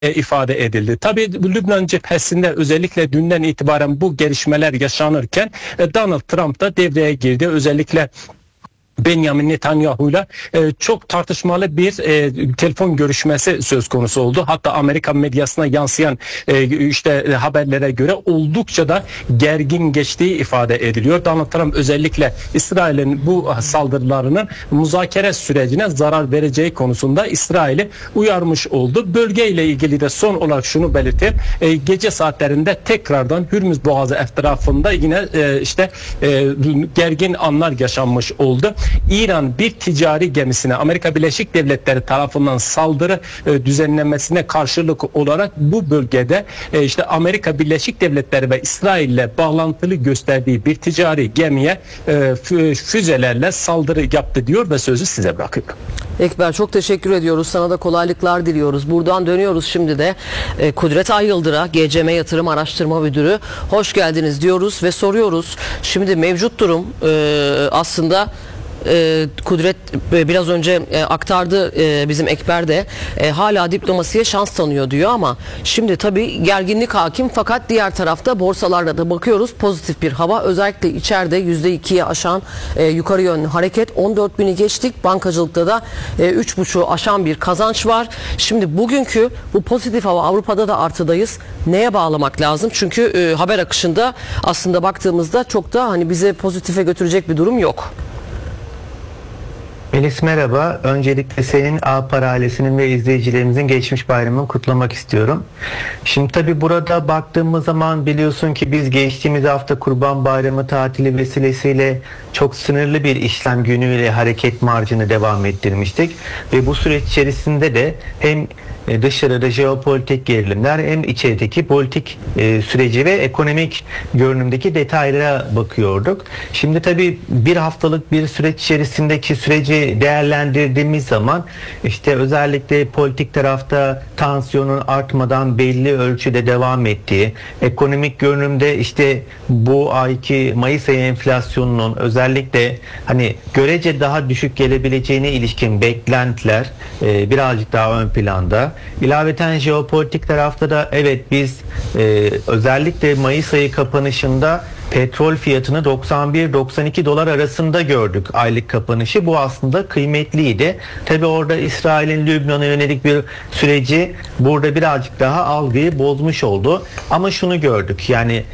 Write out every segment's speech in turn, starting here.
ifade edildi. Tabii Lübnan cephesinde özellikle dünden itibaren bu gelişmeler yaşanırken Donald Trump da devreye girdi. Özellikle Benjamin Netanyahu'yla çok tartışmalı bir telefon görüşmesi söz konusu oldu. Hatta Amerikan medyasına yansıyan haberlere göre oldukça da gergin geçtiği ifade ediliyor. Donald Trump özellikle İsrail'in bu saldırılarının muzakere sürecine zarar vereceği konusunda İsrail'i uyarmış oldu. Bölgeyle ilgili de son olarak şunu belirteyim. Gece saatlerinde tekrardan Hürmüz Boğazı etrafında yine gergin anlar yaşanmış oldu. İran bir ticari gemisine Amerika Birleşik Devletleri tarafından saldırı düzenlemesine karşılık olarak bu bölgede Amerika Birleşik Devletleri ve İsrail ile bağlantılı gösterdiği bir ticari gemiye füzelerle saldırı yaptı diyor ve sözü size bırakıyorum. Ekber, çok teşekkür ediyoruz. Sana da kolaylıklar diliyoruz. Buradan dönüyoruz şimdi de Kudret Ayıldır'a, GCM Yatırım Araştırma Müdürü. Hoş geldiniz diyoruz ve soruyoruz. Şimdi mevcut durum aslında Kudret biraz önce aktardı, bizim Ekber de hala diplomasiye şans tanıyor diyor ama şimdi tabii gerginlik hakim, fakat diğer tarafta borsalarda da bakıyoruz pozitif bir hava, özellikle içeride %2'ye aşan yukarı yönlü hareket, 14.000'i geçtik, bankacılıkta da 3.5'u aşan bir kazanç var. Şimdi bugünkü bu pozitif hava, Avrupa'da da artıdayız, neye bağlamak lazım? Çünkü haber akışında aslında baktığımızda çok da hani bize pozitife götürecek bir durum yok. Melis merhaba. Öncelikle senin Ağpar ailesinin ve izleyicilerimizin geçmiş bayramını kutlamak istiyorum. Şimdi tabii burada baktığımız zaman biliyorsun ki biz geçtiğimiz hafta Kurban Bayramı tatili vesilesiyle çok sınırlı bir işlem günüyle hareket marjını devam ettirmiştik. Ve bu süreç içerisinde de hem dışarıda jeopolitik gerilimler hem içerideki politik süreci ve ekonomik görünümdeki detaylara bakıyorduk. Şimdi tabii bir haftalık bir süreç içerisindeki süreci değerlendirdiğimiz zaman özellikle politik tarafta tansiyonun artmadan belli ölçüde devam ettiği, ekonomik görünümde bu ayki Mayıs ayı enflasyonunun özellikle görece daha düşük gelebileceğine ilişkin beklentiler birazcık daha ön planda. İlaveten jeopolitik tarafta da evet biz özellikle Mayıs ayı kapanışında petrol fiyatını 91-92 dolar arasında gördük aylık kapanışı. Bu aslında kıymetliydi. Tabi orada İsrail'in Lübnan'a yönelik bir süreci burada birazcık daha algıyı bozmuş oldu. Ama şunu gördük,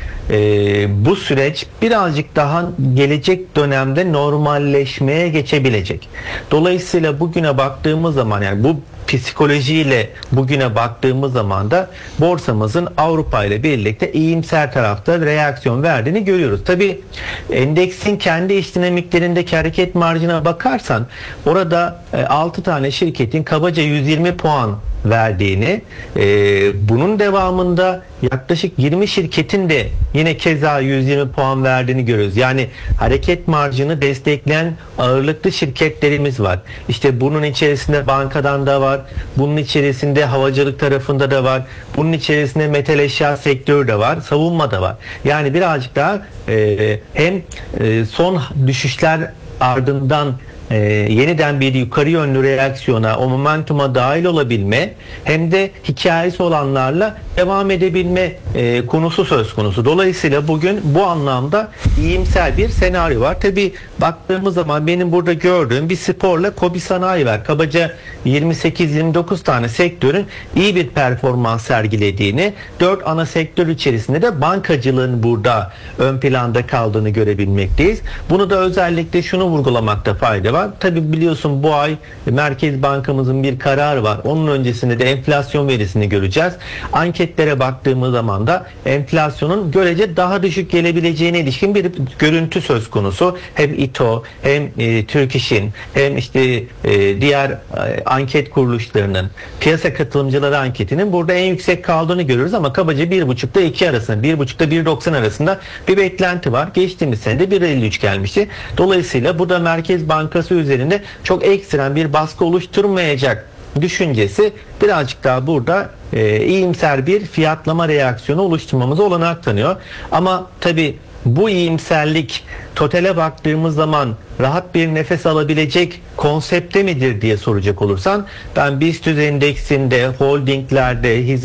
bu süreç birazcık daha gelecek dönemde normalleşmeye geçebilecek. Dolayısıyla bugüne baktığımız zaman bu psikolojiyle bugüne baktığımız zaman da borsamızın Avrupa ile birlikte iyimser tarafta reaksiyon verdiğini görüyoruz. Tabii endeksin kendi iç dinamiklerindeki hareket marjına bakarsan orada 6 tane şirketin kabaca 120 puan verdiğini, bunun devamında yaklaşık 20 şirketin de yine keza 120 puan verdiğini görüyoruz. Yani hareket marjını destekleyen ağırlıklı şirketlerimiz var. Bunun içerisinde bankadan da var, bunun içerisinde havacılık tarafında da var, bunun içerisinde metal eşya sektörü de var, savunma da var. Yani birazcık daha hem son düşüşler ardından yeniden bir yukarı yönlü reaksiyona, o momentuma dahil olabilme hem de hikayesi olanlarla devam edebilme konusu söz konusu. Dolayısıyla bugün bu anlamda iyimser bir senaryo var. Tabi baktığımız zaman benim burada gördüğüm bir sporla KOBİ Sanayi var. Kabaca 28-29 tane sektörün iyi bir performans sergilediğini, 4 ana sektör içerisinde de bankacılığın burada ön planda kaldığını görebilmekteyiz. Bunu da özellikle şunu vurgulamakta fayda var. Tabi biliyorsun bu ay Merkez Bankamızın bir kararı var. Onun öncesinde de enflasyon verisini göreceğiz. Anketlere baktığımız zaman da enflasyonun görece daha düşük gelebileceğine ilişkin bir görüntü söz konusu. Hem İTO hem Türk İş'in hem diğer anket kuruluşlarının, piyasa katılımcıları anketinin burada en yüksek kaldığını görüyoruz ama kabaca 1.5'da 2 arasında, 1.5'da 1.90 arasında bir beklenti var. Geçtiğimiz sene de 1.53 gelmişti. Dolayısıyla bu da Merkez Bankası üzerinde çok ekstrem bir baskı oluşturmayacak düşüncesi birazcık daha burada iyimser bir fiyatlama reaksiyonu oluşturmamıza olanak tanıyor. Ama tabii bu iyimserlik totale baktığımız zaman rahat bir nefes alabilecek konsepte midir diye soracak olursan, ben BIST endeksinde, holdinglerde,